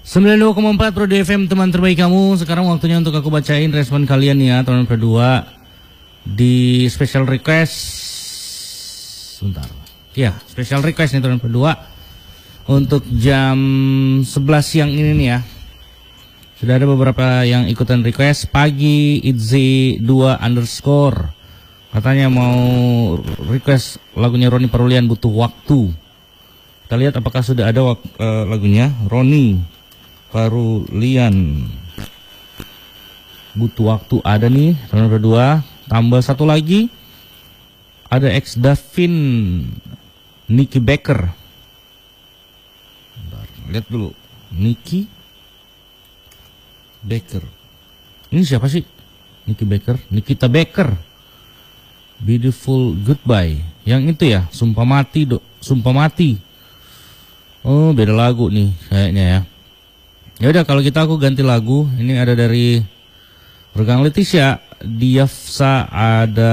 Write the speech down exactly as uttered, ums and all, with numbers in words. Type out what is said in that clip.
sembilan puluh dua koma empat Pro D F M, teman terbaik kamu. Sekarang waktunya untuk aku bacain respon kalian ya, teman berdua di special request. Sebentar. Ya, special request nih teman berdua untuk jam sebelas siang ini nih ya. Sudah ada beberapa yang ikutan request. Pagi Itzy dua underscore katanya mau request lagunya Roni Parulian, Butuh Waktu. Kita lihat apakah sudah ada uh, lagunya Roni Parulian, Butuh Waktu. Ada nih teman berdua. Tambah satu lagi, ada X Davin Nicky Baker. Bentar, lihat dulu Nicky Baker. Ini siapa sih? Nicky Baker, Nikita Baker. Beautiful Goodbye. Yang itu ya, Sumpah Mati, dok. Sumpah Mati. Oh, beda lagu nih kayaknya ya. Ya udah, kalau kita aku ganti lagu. Ini ada dari Regang Leticia, Diafsa, ada